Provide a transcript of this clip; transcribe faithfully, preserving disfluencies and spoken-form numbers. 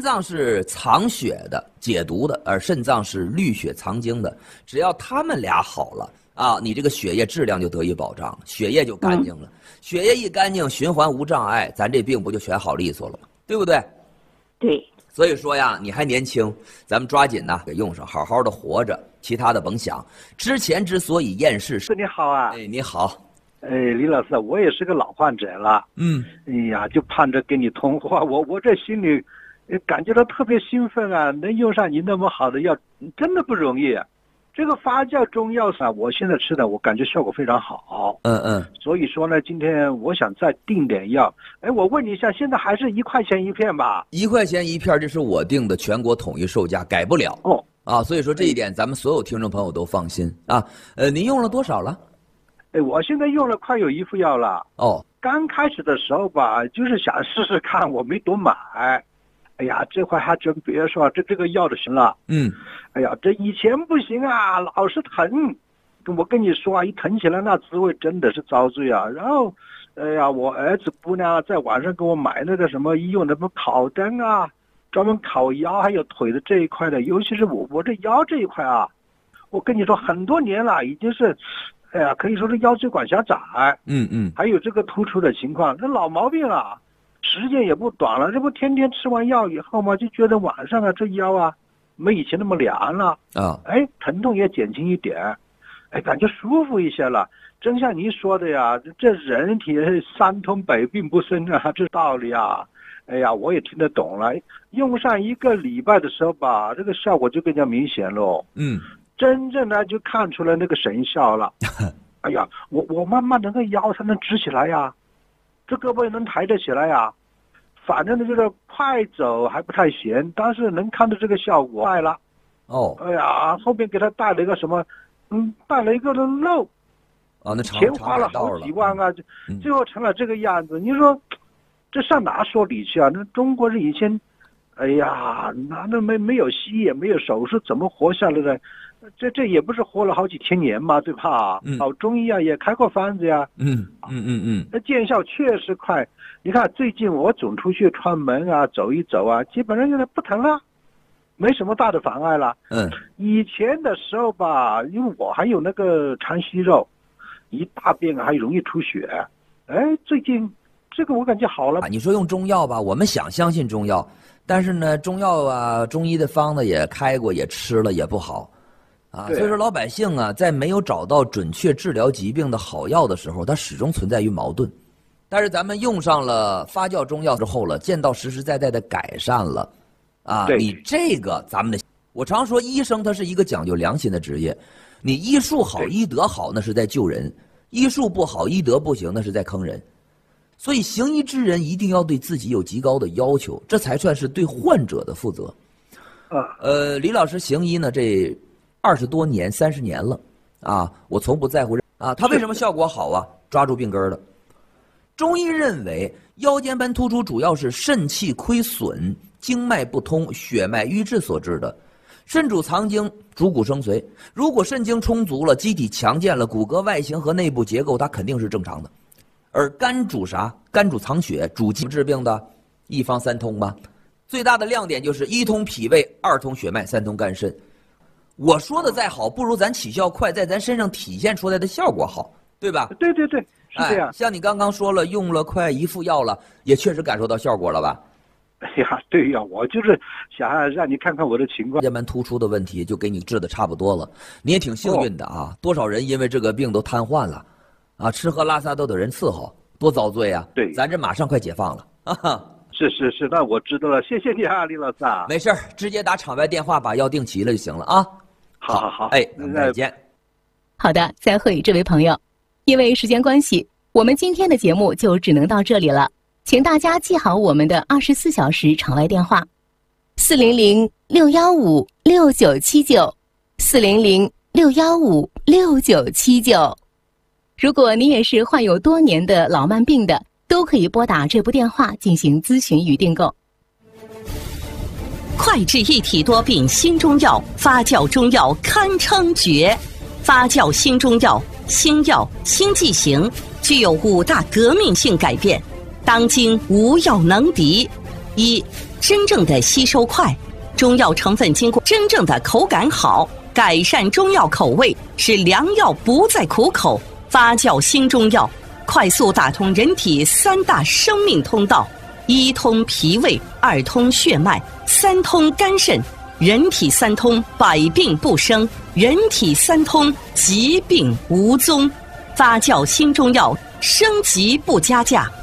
脏是藏血的、解毒的，而肾脏是滤血藏精的。只要他们俩好了啊，你这个血液质量就得以保障，血液就干净了。嗯、血液一干净，循环无障碍，咱这病不就全好利索了吗？对不对？ 对。 所以说呀，你还年轻，咱们抓紧呐，给用上，好好的活着，其他的甭想。之前之所以厌世， 是你好啊， 哎，你好， 哎，李老师，我也是个老患者了， 嗯， 哎呀，就盼着跟你通话，我我这心里感觉到特别兴奋啊，能用上你那么好的药，真的不容易。这个发酵中药啊，我现在吃的，我感觉效果非常好。 嗯嗯。 所以说呢，今天我想再订点药。哎，我问你一下，现在还是一块钱一片吧？ 一块钱一片，这是我定的全国统一售价，改不了。 哦。 啊，所以说这一点咱们所有听众朋友都放心啊。呃，您用了多少了？ 哎，我现在用了快有一副药了。 哦。 刚开始的时候吧，就是想试试看，我没多买。哎呀，这回还真别说，这这个药就行了。 嗯， 哎呀，这以前不行啊，老是疼。我跟你说啊，一疼起来那滋味真的是遭罪啊。然后，哎呀，我儿子姑娘在网上给我买那个什么医用的什么烤灯啊，专门烤腰还有腿的这一块的，尤其是我我这腰这一块啊，我跟你说很多年了，已经是，哎呀，可以说是腰椎管狭窄。 嗯嗯， 还有这个突出的情况，这老毛病啊。时间也不短了，这不天天吃完药以后嘛，就觉得晚上啊这腰啊没以前那么凉了啊， 哎，疼痛也减轻一点，哎，感觉舒服一些了。真像您说的呀，这人体三通百病不生啊，这道理啊，哎呀，我也听得懂了。用上一个礼拜的时候吧，这个效果就更加明显喽。 嗯， 真正呢就看出来那个神效了。哎呀，我我慢慢的那腰才能直起来呀。这胳膊也能抬得起来呀，反正呢就是快走还不太行，但是能看到这个效果快了。 哦， 哎呀，后边给他带了一个什么，嗯，带了一个的肉， 啊，那钱花了好几万啊，就、嗯、最后成了这个样子。你说这上哪说理去啊？那中国人以前，哎呀，那那没没有西医也没有手术，怎么活下来的？这这也不是活了好几千年嘛，对吧？ 嗯， 老中医啊也开过方子呀。 嗯嗯嗯嗯， 那见效确实快。你看最近我总出去串门啊，走一走啊，基本上现在不疼了，没什么大的妨碍了。 嗯， 以前的时候吧，因为我还有那个肠息肉，一大便还容易出血。哎，最近这个我感觉好了。 你说用中药吧，我们想相信中药，但是呢，中药啊，中医的方子也开过，也吃了，也不好。啊，所以说老百姓啊，在没有找到准确治疗疾病的好药的时候，它始终存在于矛盾。但是咱们用上了发酵中药之后了，见到实实在在的改善了，啊，你这个咱们的，我常说医生他是一个讲究良心的职业，你医术好、医德好，那是在救人；医术不好、医德不行，那是在坑人。所以行医之人一定要对自己有极高的要求，这才算是对患者的负责。 啊， 呃，李老师行医呢，这二十多年、三十年了，啊，我从不在乎啊，他为什么效果好啊？抓住病根了。中医认为，腰间盘突出主要是肾气亏损、经脉不通、血脉瘀滞所致的。肾主藏精，主骨生髓。如果肾精充足了，机体强健了，骨骼外形和内部结构它肯定是正常的。而肝主啥？肝主藏血，主治病的一方三通吧。最大的亮点就是一通脾胃，二通血脉，三通肝肾。我说的再好，不如咱起效快，在咱身上体现出来的效果好，对吧？ 对对对，是这样。 哎、像你刚刚说了，用了快一副药了，也确实感受到效果了吧？ 哎呀，对呀，我就是想让你看看我的情况。 腰间盘突出的问题就给你治的差不多了，你也挺幸运的啊！哦、多少人因为这个病都瘫痪了，啊，吃喝拉撒都得人伺候，多遭罪啊！ 对， 咱这马上快解放了啊！ 是是是，那我知道了，谢谢你啊，李老师啊。 没事儿，直接打场外电话把药定齐了就行了啊。 好好好， 哎，那再见。 好的，再会，这位朋友。因为时间关系，我们今天的节目就只能到这里了。请大家记好我们的二十四小时场外电话：四零零六幺五六九七九，四零零六幺五六九七九。如果你也是患有多年的老慢病的，都可以拨打这部电话进行咨询与订购。 快治一体多病新中药，发酵中药堪称绝。发酵新中药，新药新剂型，具有五大革命性改变，当今无药能敌。一、 真正的吸收快，中药成分经过真正的口感好，改善中药口味，使良药不再苦口。发酵新中药，快速打通人体三大生命通道：一通脾胃，二通血脉，三通肝肾。人体三通，百病不生；人体三通，疾病无踪。发酵新中药，升级不加价。